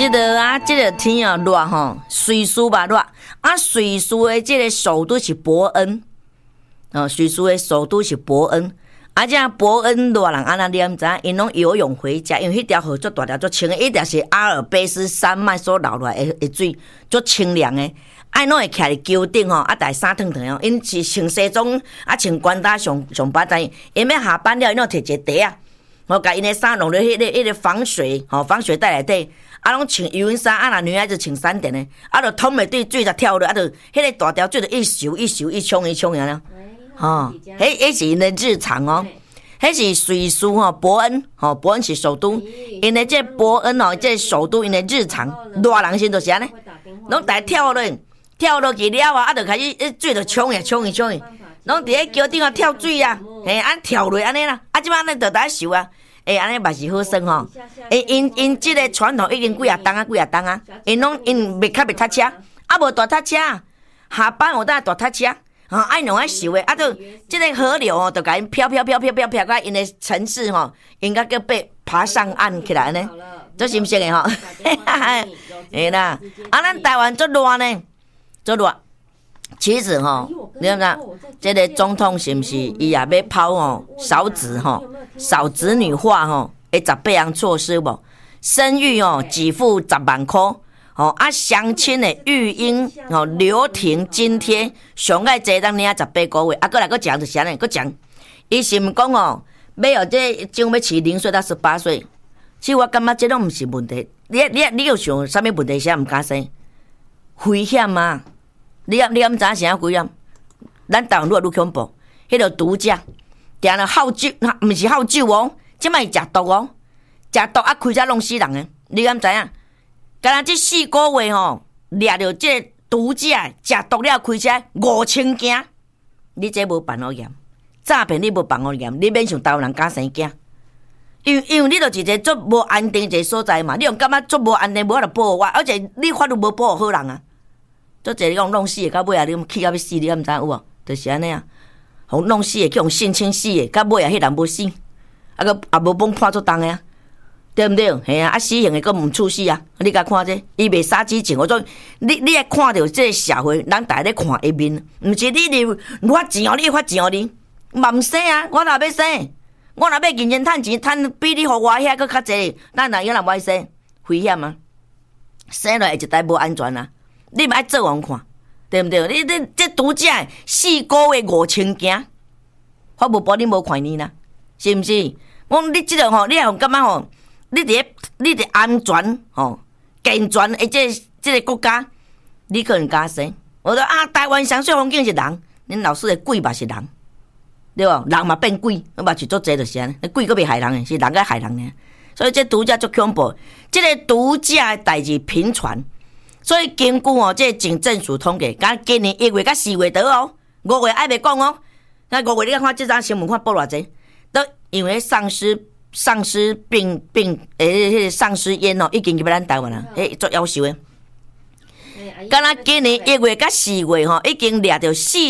这个天啊热吼，瑞士嘛热，瑞士的这个首都是伯恩，瑞士的首都是伯恩。这伯恩热人安那念知？因拢游泳回家，因为迄条河足大条足清的，一定是阿尔卑斯山脉所流落来的水，足清凉的。拢会徛伫桥顶吼，带衫脱脱哦，因是穿西装穿管搭上班，但因要下班了，因拢摕一个袋啊，甲因的衫弄咧迄个防水袋内底，拢穿游泳衫，若女孩子穿闪电的，就捅袂对水就跳落，就迄个大条水就一游一冲尔了。迄是因的日常哦，迄是瑞士伯恩伯恩是首都，因的这伯恩这首都因的日常，热人先就是安尼，拢大跳落去了就开始水就冲去，拢伫咧桥顶跳水啊，跳落安尼啦，即摆咱就在受啊，安尼嘛是好耍吼，因即个传统已经几啊冬啊，因袂较踏车，无大踏车，下班有大踏车。爱用爱受的，就这个河流就甲因飘到因的城市应该叫被爬上岸起来呢，这是不是的嘿啦，咱台湾足热呢，足热。其实你看这个总统是不是伊也要抛少子女化的18项措施无？生育给付10万块。相亲的育婴留停津贴，上爱坐当领18个月，过来讲就是安尼，讲，伊是毋讲要这将要饲0岁到18岁，其实我感觉这拢毋是问题。你有想啥物问题啥毋敢生？危险啊！你敢知啥危险？咱台湾愈恐怖，迄个毒驾，定了好酒，毋是好酒哦，即摆食毒哦，食毒开车弄死人诶，你敢知影？敢若这4个月掠着这个毒驾，食毒了开车5000件，你这无办好严，诈骗你无办好严，你免想台湾人敢生囝，因为你就是一个足无安定一个所在嘛，你用感觉足无安定，无法度保护我，而且你法律无保护好人啊，足侪你讲弄死的，到尾啊你气到要死，你敢毋知有无？就是安尼啊，互弄死的，去互性侵死的，到尾啊迄人无死，也无帮判足重的啊。对毋对？嘿啊，死刑的佫毋处死啊！你甲看这，伊袂杀之前，我说你爱看到这个社会，人大咧看一面，毋是你发钱哦，你发钱哦你，嘛毋生啊！我若要生，我若要认真趁钱，趁比你互我遐佫较济，咱哪有人爱生？危险啊！生落来一代无安全啊！你嘛爱做王看，对毋对？你这毒驾4个月5000件，我无保你无看你啦，是毋是？我你即个你也感觉你伫安全健全的这个国家，你可能敢生？我说台湾上水风景是人，恁老师的鬼嘛是人，对无？人嘛变鬼，我嘛是做这就是安尼，鬼佫袂害人的，是人在害人呢。所以这毒驾足恐怖，这个毒驾的代志频传，所以根据这警政署统计，今年1月到4月倒5月还袂讲那5月你看这张新闻看报偌济，都因为丧尸病丧尸烟已经入来咱台湾啦，足夭寿的。敢若今年1月到4月已经掠到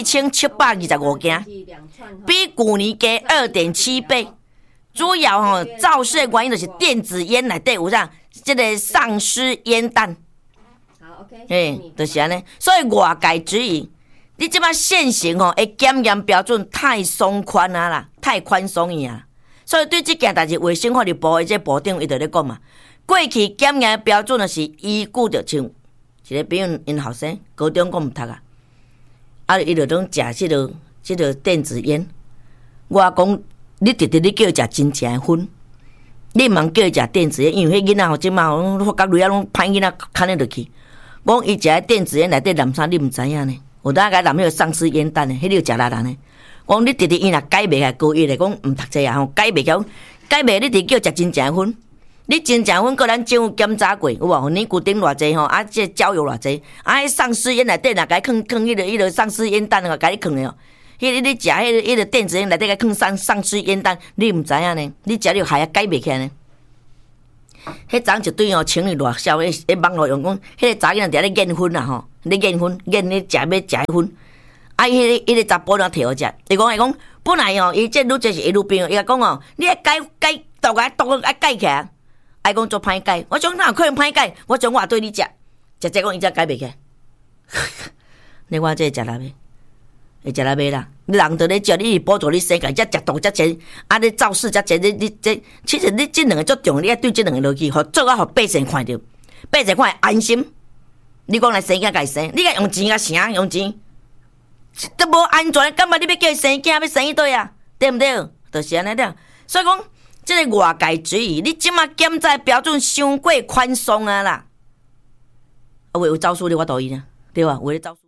4725件，比去年加2.7倍。主要肇事的原因就是电子烟内底有啥，这个丧尸烟弹。 好 ，OK， 就是安尼。所以外界质疑，你即摆现行的检验标准太松宽啊啦，太宽松伊啊。所以对这件代志，卫生法律部的这部长伊就咧讲嘛，过去检验标准就是依据着像一个比如因后生高中讲毋读伊就拢食这个电子烟。我讲你直直你叫伊食真正的薰，你毋通叫伊食电子烟，因为迄囡仔即马发觉类啊拢歹囡仔牵咧落去。讲伊食电子烟内底含啥，你毋知影呢？有当个含迄个丧尸烟弹的，迄个食力人呢？讲你直直伊若改袂来高一的，讲毋读册啊，改袂晓，改袂你直叫食真正薰。你真正薰，个咱政府检查过，有无？你固定偌济这交友偌济，迄丧尸烟内底若甲伊囥迄个丧尸烟弹，甲伊囥咧哦。你食迄个电子烟内底甲囥丧尸烟弹，你毋知影呢？你食了害改袂起来呢？迄昨一对情侣热笑，网络用讲，迄个查囡仔伫咧验薰啊咧验薰，验你食要食薰。迄个查甫人摕好食，伊讲本来伊这愈这是愈病，伊讲你爱改毒啊，毒爱改起来， 爱讲做歹改，我讲哪有可能歹改？我从我对你食讲伊才改袂起。你我这食哪尾？会食哪尾啦？人就咧叫你补助你生计，才食毒才钱，啊！你造势才钱，你这其实你这两个足重要，你爱对这两个落去，互做啊，互百姓看到，百姓看会安心。你讲来生囝家生，你甲用钱甲啥用钱？都无安全，干嘛你要叫伊生囝，要生一对啊？对不对？就是安尼了。所以讲，这个外界主义，你即马检查标准伤过宽松啊啦！啊，有招数的我抖音啊，对吧？有的招数。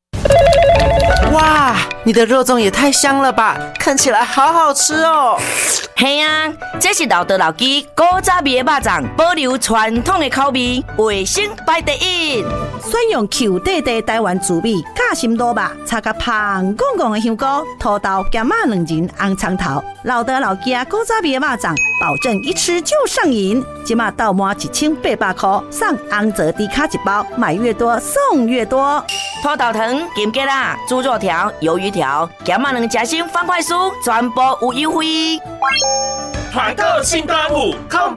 哇，你的肉粽也太香了吧！看起来好好吃哦。 嘿啊，这是老道老鸡古早味的肉粽，保留传统的口味，卫生排第一。 选用 Q 底的台湾滋味，夹心卤肉，插甲香滚滚的香菇、土豆、咸仔两仁、红葱头，老道老鸡古早味的肉粽，保证一吃就上瘾。即马到满1800块，送红泽低卡一包，买越多送越多。 土豆糖、金桔啦、猪肉条、鱿鱼条、咸仔两夹心方块酥，全部有优惠。 团购庆端午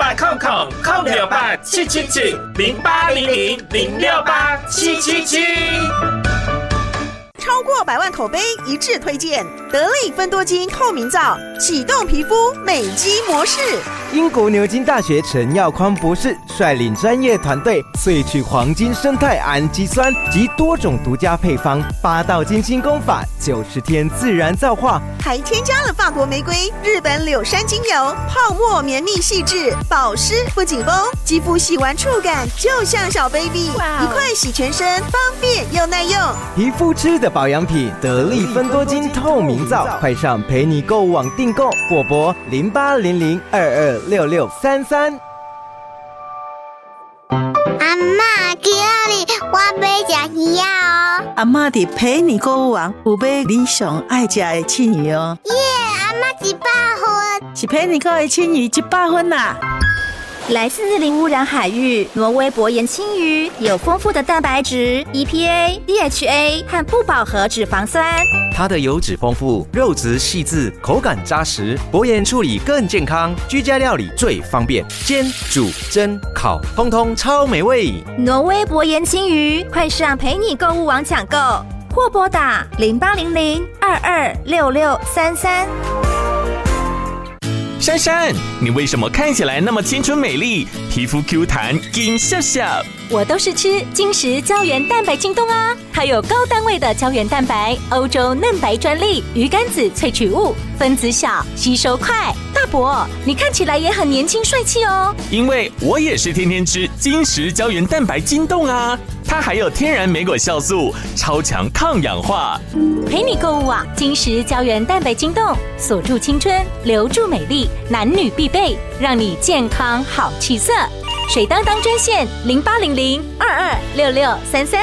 ，0800-777-0800-068-777。 超过100万口碑一致推荐，得力芬多精透明皂，启动皮肤美肌模式。 英国牛津大学陈耀匡博士率领专业团队萃取黄金生态氨基酸及多种独家配方，8道精心功法，90天自然皂化， 还添加了法国玫瑰、日本柳杉精油，泡沫绵密细致，保湿不紧绷，肌肤洗完触感就像小 baby， 一块洗全身，方便又耐用。 皮肤吃的保养品，得力芬多精透明皂，快上陪你购物网订购，或拨0800226633。 阿嬷，今日我要吃鱼哦。 阿嬷伫陪你购物网有买你上爱吃的青鱼哦。 耶，阿嬷100分， 是陪你购的青鱼100分啦。 来自零污染海域，挪威薄盐青鱼有丰富的蛋白质、EPA、DHA 和不饱和脂肪酸。 它的油脂丰富，肉质细致，口感扎实，薄盐处理更健康，居家料理最方便，煎、煮、蒸、烤，通通超美味。 挪威薄盐青鱼，快上陪你购物网抢购，或拨打0800-226633。 珊珊，你为什么看起来那么青春美丽，皮肤 Q 弹金笑笑？ 我都是吃金石胶原蛋白晶冻啊，它有高单位的胶原蛋白，欧洲嫩白专利，鱼肝子萃取物，分子小，吸收快。大伯，你看起来也很年轻帅气哦。 因为我也是天天吃金石胶原蛋白晶冻啊，它还有天然莓果酵素，超强抗氧化。 陪你购物网，金石胶原蛋白晶冻，锁住青春，留住美丽，男女必备，让你健康好气色。水当当专线0800-226633。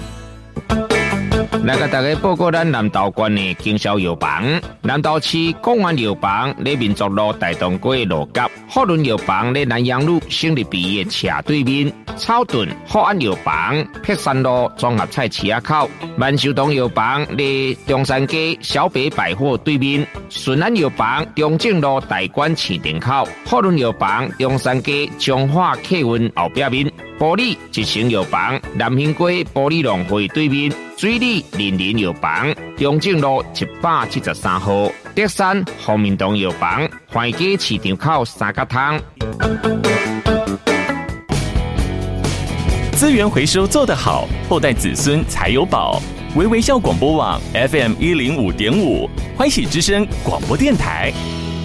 来甲大家报告咱南投县的经销药房，南投市公安药房咧民族路大东街路角，福伦药房咧南阳路省立病院斜对面，草屯福安药房碧山路综合菜市仔口，万寿堂药房咧中山街小北百货对面，顺安药房中正路大馆市场口，福伦药房中山街彰化客运后壁面，玻璃一层药房南兴街玻璃农会对面。水里林林药房，中正路173号，德山红明堂药房，环街市场口三角汤。 资源回收做得好，后代子孙才有宝。微微笑广播网 FM105.5，欢喜之声广播电台。